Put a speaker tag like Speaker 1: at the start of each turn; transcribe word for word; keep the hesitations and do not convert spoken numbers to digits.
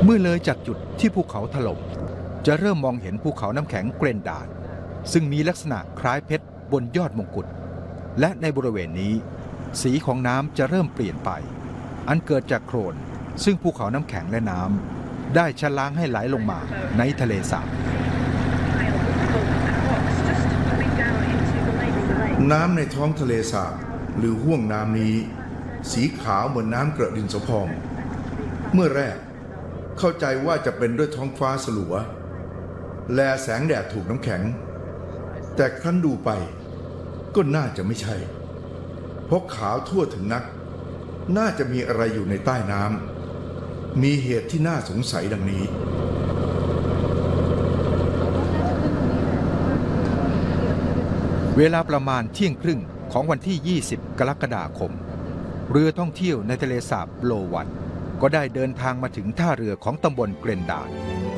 Speaker 1: เมื่อเลยจากจุดที่ภูเขาถล่มจะเริ่มมองเห็นภูเขาน้ำแข็งเกรนดาดซึ่งมีลักษณะคล้ายเพชรบนยอดมงกุฎและในบริเวณนี้สีของน้ำจะเริ่มเปลี่ยนไปอันเกิดจากโคลนซึ่งภูเขาน้ำแข็งและน้ำได้ชะล้างให้ไหลลงมาในทะเลสาบ
Speaker 2: น้ำในท้องทะเลสาบหรือห้วงน้ำนี้สีขาวเหมือนน้ำกระดินสะพองเมื่อแรกเข้าใจว่าจะเป็นด้วยท้องฟ้าสลัวแลแสงแดดถูกน้ำแข็งแต่ครั้นดูไปก็น่าจะไม่ใช่เพราะขาวทั่วถึงนักน่าจะมีอะไรอยู่ในใต้น้ำมีเหตุที่น่าสงสัยดังนี้
Speaker 1: เวลาประมาณเที่ยงครึ่งของวันที่ยี่สิบกรกฎาคมเรือท่องเที่ยวในทะเลสาบโลวันก็ได้เดินทางมาถึงท่าเรือของตำบลเกรนดาด